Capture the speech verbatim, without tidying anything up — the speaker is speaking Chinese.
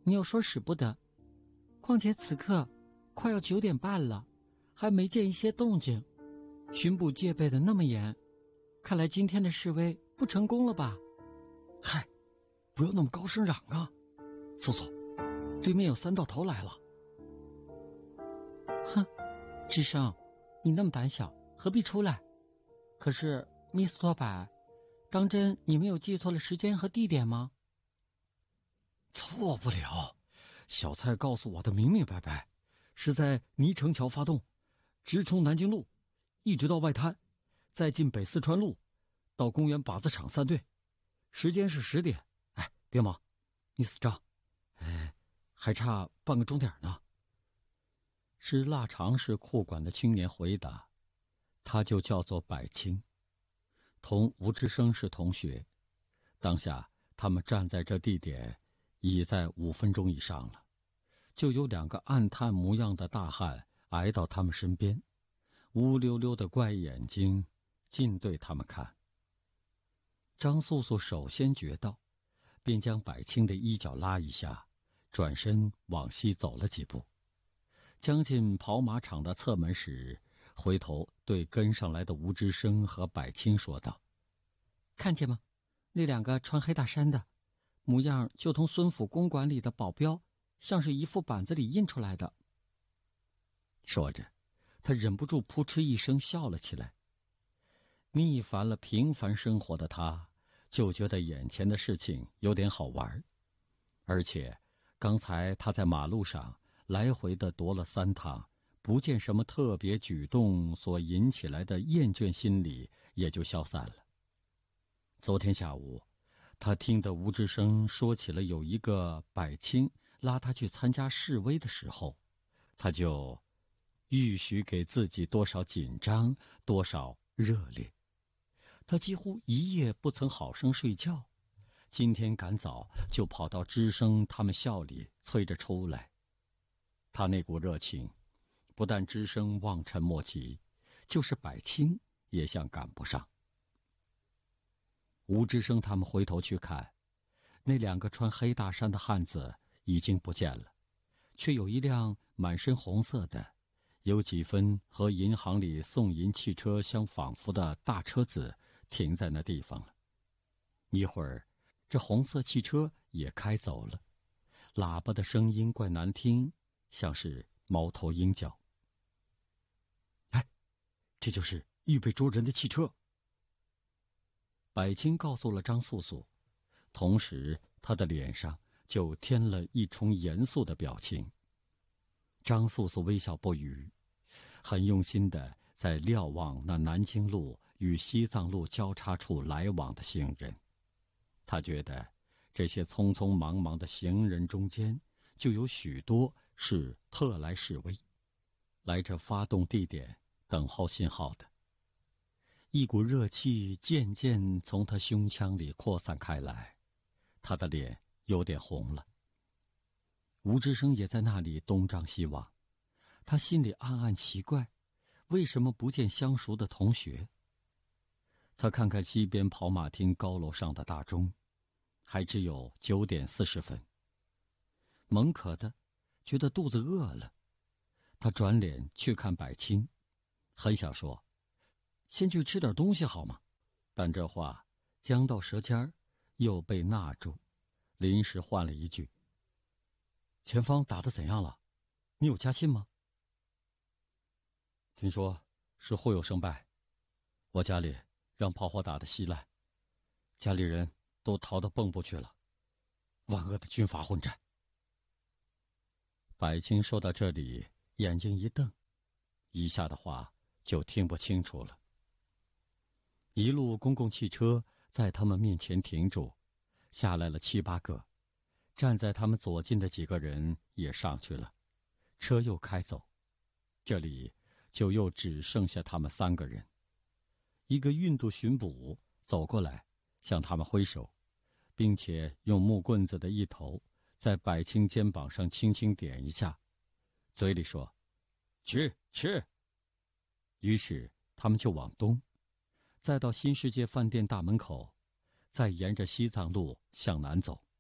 你又说使不得。况且此刻快要九点半了，还没见一些动静，巡捕戒备的那么严，看来今天的示威不成功了吧？ 嗨，不要那么高声嚷啊！素素，对面有三道头来了。 哼，智胜，你那么胆小，何必出来？可是密斯托柏，当真你没有记错了时间和地点吗？ 错不了，小蔡告诉我的明明白白，是在泥城桥发动，直冲南京路，一直到外滩，再进北四川路，到公园靶子场散队，时间是十点。哎，别忙，你死账，哎，还差半个钟点呢。 是腊肠市库管的青年回答，他就叫做柏青，同吴之生是同学。当下他们站在这地点已在五分钟以上了，就有两个暗探模样的大汉挨到他们身边，乌溜溜的怪眼睛尽对他们看。张素素首先觉到，便将柏青的衣角拉一下，转身往西走了几步。将近跑马场的侧门时，回头对跟上来的吴之生和柏青说道： 看见吗？那两个穿黑大衫的，模样就同孙府公馆里的保镖，像是一副板子里印出来的。 说着，他忍不住扑哧一声笑了起来。腻烦了平凡生活的他，就觉得眼前的事情有点好玩，而且刚才他在马路上来回的踱了三趟，不见什么特别举动所引起来的厌倦心理也就消散了。昨天下午，他听得吴之生说起了有一个柏青拉他去参加示威的时候，他就预许给自己多少紧张，多少热烈。他几乎一夜不曾好生睡觉，今天赶早就跑到知生他们校里催着出来。他那股热情，不但知生望尘莫及，就是柏青也像赶不上。吴之生他们回头去看，那两个穿黑大衫的汉子已经不见了，却有一辆满身红色的，有几分和银行里送银汽车相仿佛的大车子停在那地方了。一会儿，这红色汽车也开走了，喇叭的声音怪难听，像是猫头鹰叫。 哎，这就是预备捉人的汽车。 柏青告诉了张素素，同时他的脸上就添了一重严肃的表情。张素素微笑不语，很用心的在瞭望那南京路与西藏路交叉处来往的行人。他觉得这些匆匆忙忙的行人中间，就有许多是特来示威，来这发动地点等候信号的。一股热气渐渐从他胸腔里扩散开来，他的脸有点红了。吴之生也在那里东张西望，他心里暗暗奇怪，为什么不见相熟的同学？他看看西边跑马厅高楼上的大钟，还只有九点四十分。猛渴的，觉得肚子饿了，他转脸去看柏青，很想说先去吃点东西好吗？但这话将到舌尖又被纳住，临时换了一句： 前方打得怎样了？你有加信吗？ 听说是互有胜败，我家里让炮火打得稀烂，家里人都逃到蚌埠去了。 万恶的军阀混战！ 柏青说到这里，眼睛一瞪，以下的话就听不清楚了。一路公共汽车在他们面前停住，下来了七八个，站在他们左近的几个人也上去了，车又开走，这里就又只剩下他们三个人。一个运动巡捕走过来，向他们挥手，并且用木棍子的一头在柏青肩膀上轻轻点一下，嘴里说：去去。于是他们就往东，再到新世界饭店大门口，再沿着西藏路向南走。